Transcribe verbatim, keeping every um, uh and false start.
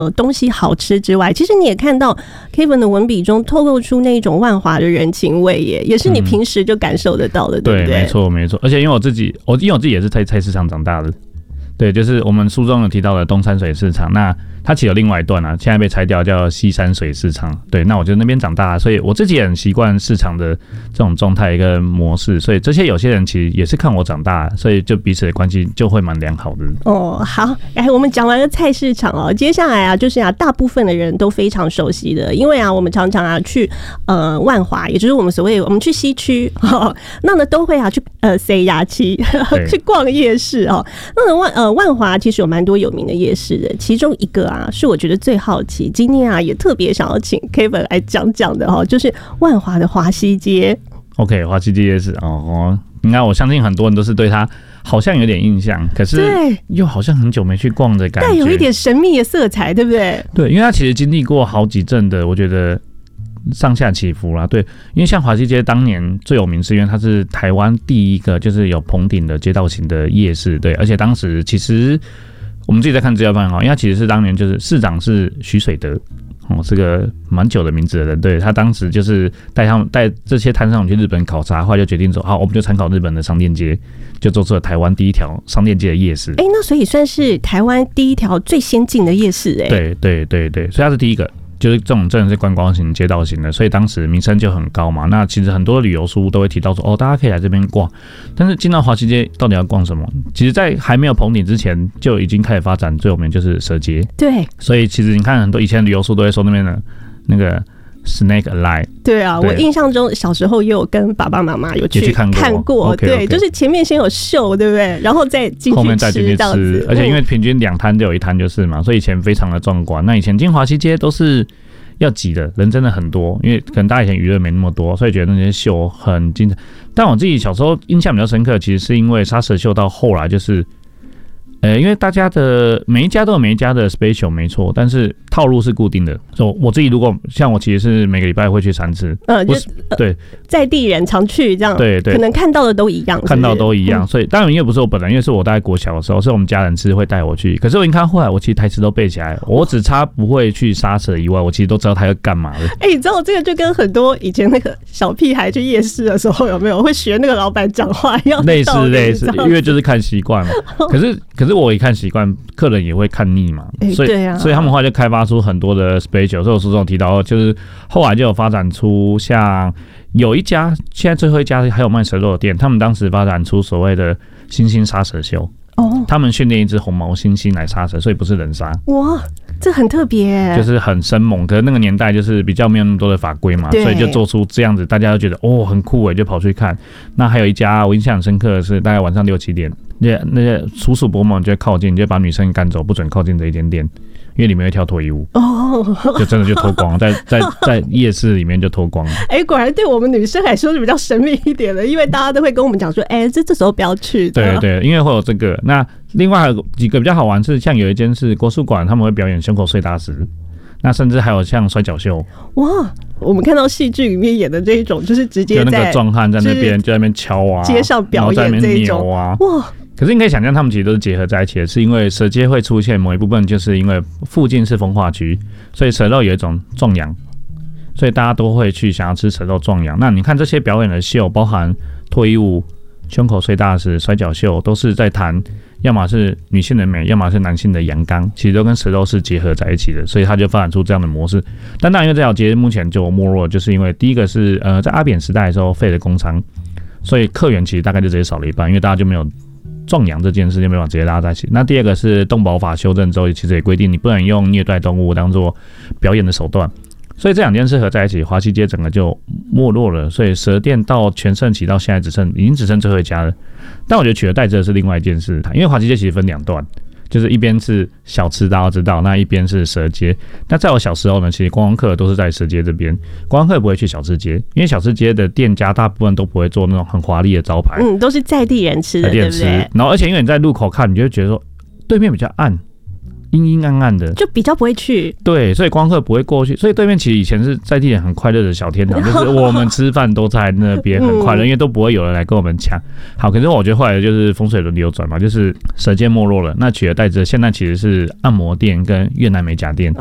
呃，东西好吃之外，其实你也看到 Kevin 的文笔中透露出那种万华的人情味耶，也是你平时就感受得到的，嗯、对不对？ 对，没错没错。而且因为我自己，我因为我自己也是在菜市场长大的，对，就是我们书中有提到的东山水市场，那它其实有另外一段啊，现在被拆掉叫西山水市场。对，那我就那边长大，所以我自己也很习惯市场的这种状态跟模式，所以这些有些人其实也是看我长大，所以就彼此的关系就会蛮良好的。 哦，好，哎，我们讲完了菜市场哦，接下来啊，就是啊，大部分的人都非常熟悉的，因为啊，我们常常啊去呃万华，也就是我们所谓我们去西区，哦，那呢都会啊去呃塞牙期去逛夜市哦。那万呃万华其实有蛮多有名的夜市的，其中一个啊是我觉得最好奇，今天啊也特别想要请 Kevin 来讲讲的哦，就是万华的华西街。 OK， 华西街夜市哦，应该我相信很多人都是对它好像有点印象，可是又好像很久没去逛的感觉， 带有一点神秘的色彩，对不对？ 对，因为它其实经历过好几阵的，我觉得上下起伏啦。对，因为像华西街当年最有名是因为它是台湾第一个就是有棚顶的街道型的夜市，对，而且当时其实我们自己在看资料发现，因为它其实是当年就是市长是许水德。哦，是个蛮久的名字的人，对，他当时就是带他们带这些摊商去日本考察，后来就决定说，好，我们就参考日本的商店街，就做出了台湾第一条商店街的夜市。哎、 欸，那所以算是台湾第一条最先进的夜市、欸，哎， 对对对对，所以它是第一个。就是这种真的是观光型、街道型的，所以当时名声就很高嘛。那其实很多旅游书都会提到说，哦，大家可以来这边逛。但是进到华西街到底要逛什么？其实，在还没有棚顶之前，就已经开始发展最有名就是蛇街。 对， 所以其实你看很多以前旅游书都会说那边的那个 Snake Alive。 对啊，我印象中小时候也有跟爸爸妈妈有去看过，看过 okay, 对， okay. 就是前面先有秀，对不对？然后再进去吃， 后面再进去吃，而且因为平均两摊就有一摊就是嘛，所以以前非常的壮观。那以前进华西街都是要挤的，人真的很多，因为可能大家以前娱乐没那么多，所以觉得那些秀很精彩。但我自己小时候印象比较深刻，其实是因为沙蛇秀到后来就是。呃，因为大家的每一家都有每一家的 special 没错，但是套路是固定的。所以我自己如果像我其实是每个礼拜会去三次， 呃，就是对在地人常去这样，对对，可能看到的都一样是不是， 看到都一样。所以当然因为不是我本人，因为是我大概国小的时候，是我们家人是会带我去。可是我你看后来我其实台词都背起来，我只差不会去杀蛇以外，我其实都知道他要干嘛的。 哎、欸，你知道这个就跟很多以前那个小屁孩去夜市的时候有没有会学那个老板讲话一样， 类似类似，因为就是看习惯嘛。可是可是我一看习惯。客人也会看腻嘛，所以、欸啊、所以他们后来就开发出很多的 special， 所以我书中提到，就是后来就有发展出像有一家现在最后一家还有卖蛇肉的店，他们当时发展出所谓的猩猩杀蛇秀。哦，他们训练一只红毛猩猩来杀蛇，所以不是人杀。 哇，这很特别， 就是很生猛。可是那个年代就是比较没有那么多的法规嘛，所以就做出这样子，大家都觉得哦很酷哎，就跑去看。那还有一家我印象很深刻的是，大概晚上六七点，那那些叔叔伯伯就会靠近，就把女生赶走，不准靠近这一间店。因为里面会跳脱衣舞哦，就真的就脱光了，在在在夜市里面就脱光了。 哎、欸，果然对我们女生来说是比较神秘一点的，因为大家都会跟我们讲说，哎、欸，这这时候不要去。 对对，因为会有这个。那另外还有几个比较好玩是，像有一间是国术馆，他们会表演胸口碎大石。那甚至还有像摔跤秀。哇， 我们看到戏剧里面演的这一种，就是直接在就那个壮汉在那边就在那边敲啊， 街上表演这一种啊，哇。可是你可以想象，他们其实都是结合在一起的，是因为蛇街会出现某一部分，就是因为附近是风化区，所以蛇肉有一种壮阳，所以大家都会去想要吃蛇肉壮阳。那你看这些表演的秀，包含脱衣舞、胸口碎大石、摔跤秀，都是在谈要么是女性的美，要么是男性的阳刚，其实都跟蛇肉是结合在一起的，所以它就发展出这样的模式。但当然，因为这条街目前就没落，就是因为第一个是呃，在阿扁时代的时候废了工厂，所以客源其实大概就直接少了一半，因为大家就没有壮阳这件事就没办法直接拉在一起。那第二个是动保法修正之后，其实也规定你不能用虐待动物当做表演的手段，所以这两件事合在一起，华西街整个就没落了。所以蛇店到全盛期到现在只剩已经只剩最后一家了。但我觉得取而代之的是另外一件事，因为华西街其实分两段，就是一边是小吃大家都知道，那一边是蛇街。那在我小时候呢，其实观光客都是在蛇街这边，观光客不会去小吃街，因为小吃街的店家大部分都不会做那种很华丽的招牌， 嗯，都是在地人吃的，对不对？ 然后而且因为你在路口看，你就会觉得说对面比较暗， 阴阴暗暗的， 就比较不会去。 对，所以光客不会过去，所以对面其实以前是在地人很快乐的小天堂，就是我们吃饭都在那边很快乐，因为都不会有人来跟我们抢。好，可是我觉得后来就是风水轮流转嘛，就是蛇街没落了，那取而代之的现在其实是按摩店跟越南美甲店。